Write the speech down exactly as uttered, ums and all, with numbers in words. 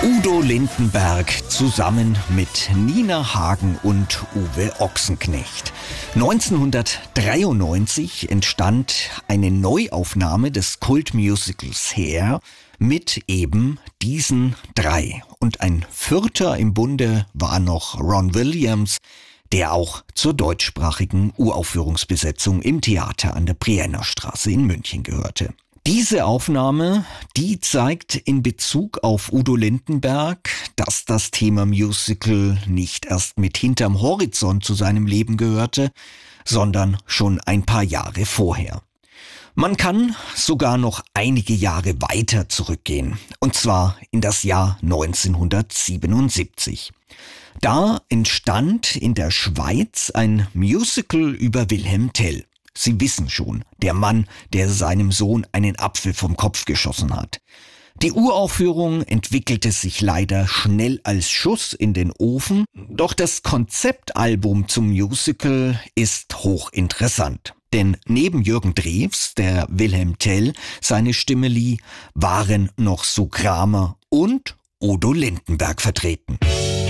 Udo Lindenberg zusammen mit Nina Hagen und Uwe Ochsenknecht. neunzehnhundertdreiundneunzig entstand eine Neuaufnahme des Kultmusicals Hair mit eben diesen drei. Und ein Vierter im Bunde war noch Ron Williams, der auch zur deutschsprachigen Uraufführungsbesetzung im Theater an der Brienner Straße in München gehörte. Diese Aufnahme, die zeigt in Bezug auf Udo Lindenberg, dass das Thema Musical nicht erst mit hinterm Horizont zu seinem Leben gehörte, sondern schon ein paar Jahre vorher. Man kann sogar noch einige Jahre weiter zurückgehen, und zwar in das Jahr neunzehnhundertsiebenundsiebzig. Da entstand in der Schweiz ein Musical über Wilhelm Tell. Sie wissen schon, der Mann, der seinem Sohn einen Apfel vom Kopf geschossen hat. Die Uraufführung entwickelte sich leider schnell als Schuss in den Ofen, doch das Konzeptalbum zum Musical ist hochinteressant. Denn neben Jürgen Drews, der Wilhelm Tell seine Stimme lieh, waren noch Sue Kramer und Udo Lindenberg vertreten.